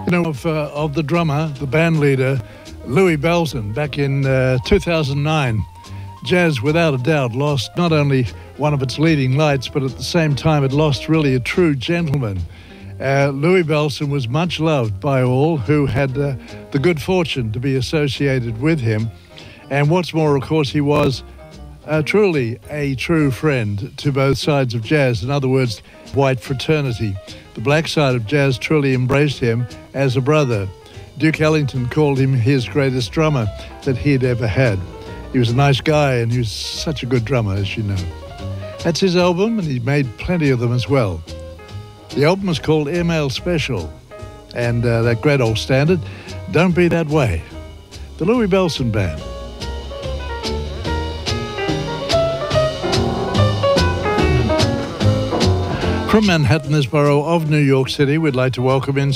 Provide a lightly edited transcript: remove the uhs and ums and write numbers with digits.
Of the drummer, the band leader, Louie Bellson, back in 2009. Jazz, without a doubt, lost not only one of its leading lights, but at the same time it lost really a true gentleman. Louie Bellson was much loved by all who had the good fortune to be associated with him. And what's more, of course, he was truly a true friend to both sides of jazz. In other words, white fraternity. The black side of jazz truly embraced him as a brother. Duke Ellington called him his greatest drummer that he'd ever had. He was a nice guy and he was such a good drummer, as you know. That's his album, and he made plenty of them as well. The album was called ML Special, and that great old standard, Don't Be That Way. The Louie Bellson Band. From Manhattan, this borough of New York City, we'd like to welcome in